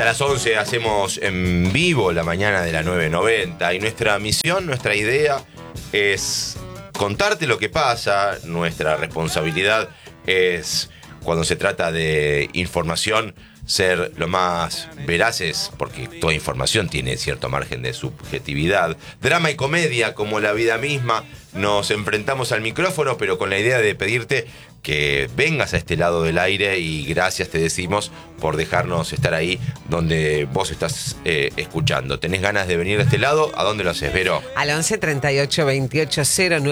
Hasta las 11 hacemos en vivo la mañana de la 990 y nuestra misión, nuestra idea es contarte lo que pasa. Nuestra responsabilidad es, cuando se trata de información, ser lo más veraces, porque toda información tiene cierto margen de subjetividad. Drama y comedia, como la vida misma. Nos enfrentamos al micrófono, pero con la idea de pedirte que vengas a este lado del aire, y gracias te decimos por dejarnos estar ahí donde vos estás escuchando. ¿Tenés ganas de venir a este lado? ¿A dónde lo haces, Vero? Al 11 38 28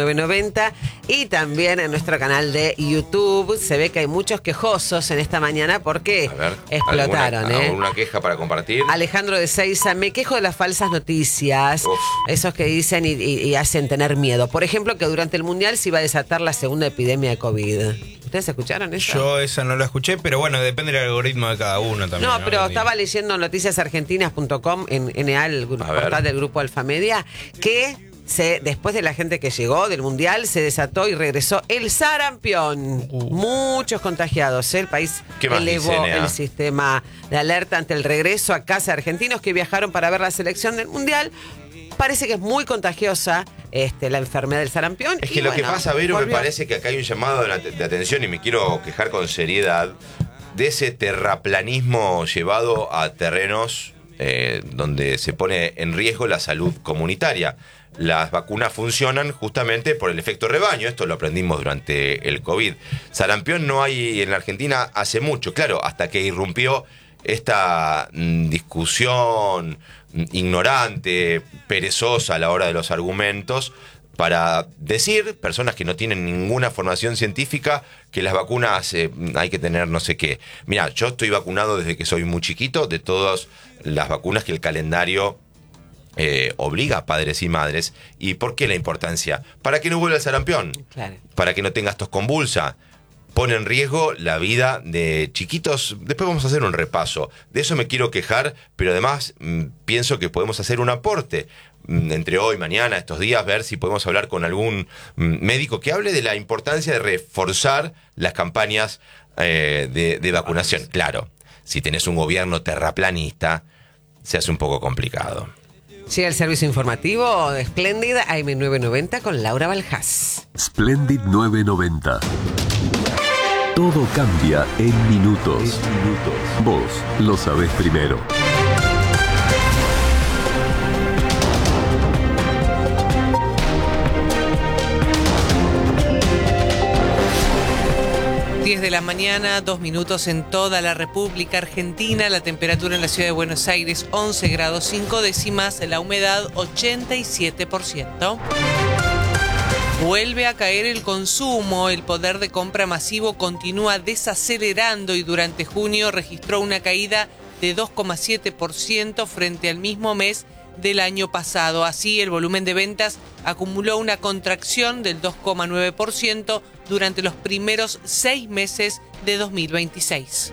0990, y también en nuestro canal de YouTube. Se ve que hay muchos quejosos en esta mañana porque explotaron. ¿Alguna queja para compartir? Alejandro de Seiza: me quejo de las falsas noticias. Esos que dicen y hacen tener miedo. Por ejemplo, que durante el Mundial se iba a desatar la segunda epidemia de COVID. ¿Ustedes escucharon eso? Yo esa no la escuché, pero bueno, depende del algoritmo de cada uno también. No, pero estaba leyendo noticiasargentinas.com en NA, el portal del grupo Alfamedia, que después de la gente que llegó del Mundial, se desató y regresó el sarampión. Muchos contagiados. El país elevó el sistema de alerta ante el regreso a casa de argentinos que viajaron para ver la selección del Mundial. Parece que es muy contagiosa la enfermedad del sarampión. Es que lo que pasa, Vero, me parece que acá hay un llamado de atención, y me quiero quejar con seriedad de ese terraplanismo llevado a terrenos donde se pone en riesgo la salud comunitaria. Las vacunas funcionan justamente por el efecto rebaño. Esto lo aprendimos durante el COVID. Sarampión no hay en la Argentina hace mucho, claro, hasta que irrumpió esta discusión ignorante, perezosa a la hora de los argumentos, para decir, personas que no tienen ninguna formación científica, que las vacunas hay que tener no sé qué. Mirá, yo estoy vacunado desde que soy muy chiquito, de todas las vacunas que el calendario obliga a padres y madres. ¿Y por qué la importancia? Para que no vuelva el sarampión, claro, para que no tengas tos convulsa. Pone en riesgo la vida de chiquitos. Después vamos a hacer un repaso. De eso me quiero quejar, pero además pienso que podemos hacer un aporte entre hoy, mañana, estos días, ver si podemos hablar con algún médico que hable de la importancia de reforzar las campañas de vacunación. Claro, si tenés un gobierno terraplanista, se hace un poco complicado. Llega el servicio informativo Splendid AM990 con Laura Baljás. Splendid 990. Todo cambia en minutos. Vos lo sabés primero. De la mañana, 2 minutos en toda la República Argentina. La temperatura en la ciudad de Buenos Aires, 11 grados 5 décimas. La humedad, 87%. Vuelve a caer el consumo. El poder de compra masivo continúa desacelerando y durante junio registró una caída de 2,7% frente al mismo mes del año pasado. Así, el volumen de ventas acumuló una contracción del 2,9% durante los primeros 6 meses de 2026.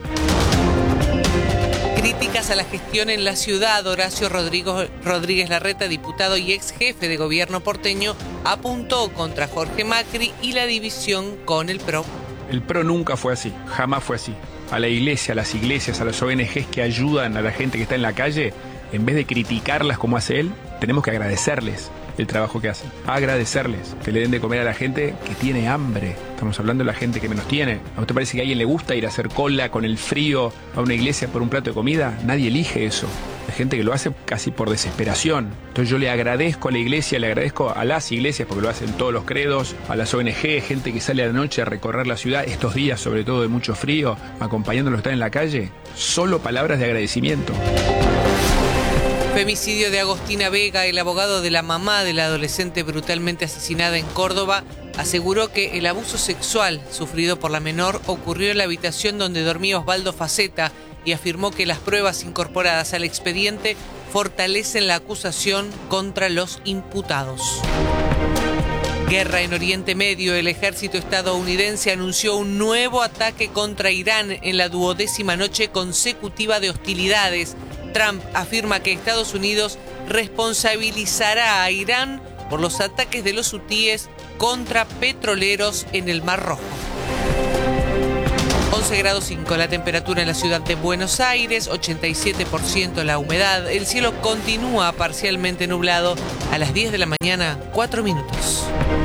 Críticas a la gestión en la ciudad. Horacio Rodríguez Larreta, diputado y ex jefe de gobierno porteño, apuntó contra Jorge Macri y la división con el PRO. El PRO nunca fue así, jamás fue así. A la iglesia, a las iglesias, a las ONGs que ayudan a la gente que está en la calle, en vez de criticarlas como hace él, tenemos que agradecerles el trabajo que hacen. Agradecerles que le den de comer a la gente que tiene hambre. Estamos hablando de la gente que menos tiene. ¿A usted parece que a alguien le gusta ir a hacer cola con el frío a una iglesia por un plato de comida? Nadie elige eso. Hay gente que lo hace casi por desesperación. Entonces yo le agradezco a la iglesia, le agradezco a las iglesias, porque lo hacen todos los credos, a las ONG, gente que sale a la noche a recorrer la ciudad, estos días sobre todo de mucho frío, acompañándolos a estar en la calle. Solo palabras de agradecimiento. Femicidio de Agostina Vega. El abogado de la mamá de la adolescente brutalmente asesinada en Córdoba aseguró que el abuso sexual sufrido por la menor ocurrió en la habitación donde dormía Osvaldo Faceta y afirmó que las pruebas incorporadas al expediente fortalecen la acusación contra los imputados. Guerra en Oriente Medio. El ejército estadounidense anunció un nuevo ataque contra Irán en la 12ª noche consecutiva de hostilidades. Trump afirma que Estados Unidos responsabilizará a Irán por los ataques de los hutíes contra petroleros en el Mar Rojo. 11 grados 5 la temperatura en la ciudad de Buenos Aires, 87% la humedad. El cielo continúa parcialmente nublado. A las 10 de la mañana, 4 minutos.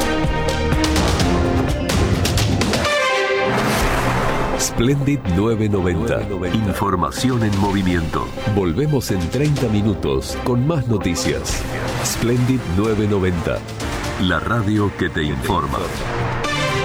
Splendid 990. Información en movimiento. Volvemos en 30 minutos con más noticias. Splendid 990. La radio que te informa.